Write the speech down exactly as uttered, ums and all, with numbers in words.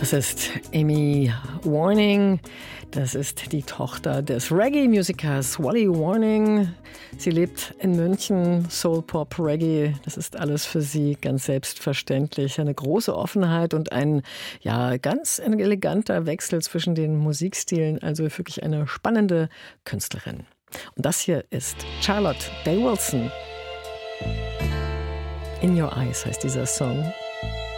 Das ist Amy Warning. Das ist die Tochter des Reggae-Musikers Wally Warning. Sie lebt in München, Soul, Pop, Reggae. Das ist alles für sie ganz selbstverständlich. Eine große Offenheit und ein ja, ganz eleganter Wechsel zwischen den Musikstilen. Also wirklich eine spannende Künstlerin. Und das hier ist Charlotte Day Wilson. In Your Eyes heißt dieser Song.